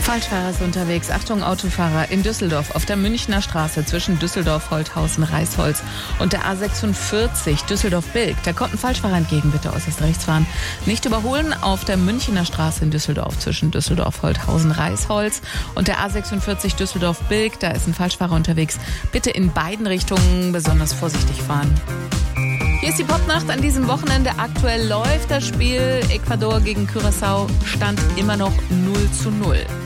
Falschfahrer ist unterwegs. Achtung, Autofahrer in Düsseldorf auf der Münchner Straße zwischen Düsseldorf, Holthausen, Reisholz und der A46 Düsseldorf-Bilk. Da kommt ein Falschfahrer entgegen, bitte äußerst rechts fahren. Nicht überholen auf der Münchner Straße in Düsseldorf zwischen Düsseldorf, Holthausen, Reisholz und der A46 Düsseldorf-Bilk. Da ist ein Falschfahrer unterwegs. Bitte in beiden Richtungen besonders vorsichtig fahren. Hier ist die Popnacht an diesem Wochenende. Aktuell läuft das Spiel Ecuador gegen Curaçao. Stand immer noch 0:0.